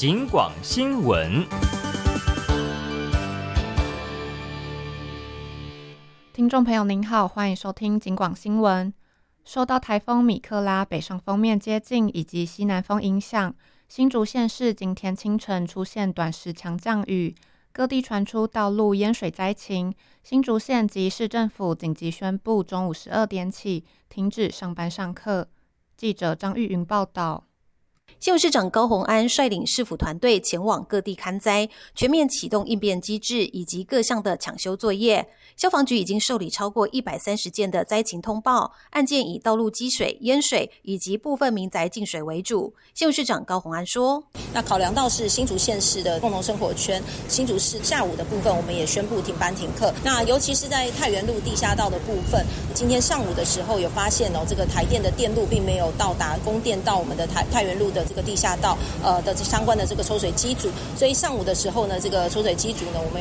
警广新闻。 听众朋友您好，欢迎收听警广新闻。受到台风米克拉北上锋面接近以及西南风影响，新竹县市今天清晨出现短时强降雨，各地传出道路淹水灾情。新竹县及市政府紧急宣布中午12点起停止上班上课。记者张玉云报道。 县市长高虹安率领市府团队前往各地勘灾，全面启动应变机制以及各项的抢修作业。消防局已经受理超过130件的灾情通报，案件以道路积水、淹水以及部分民宅进水为主。县市长高虹安说：“ 那考量到是新竹县市的共同生活圈，新竹市下午的部分我们也宣布停班停课。那尤其是在太原路地下道的部分，今天上午的时候有发现这个台电的电路并没有到达供电到我们的太原路的这个地下道的相关的这个抽水机组，所以上午的时候呢，这个抽水机组呢，我们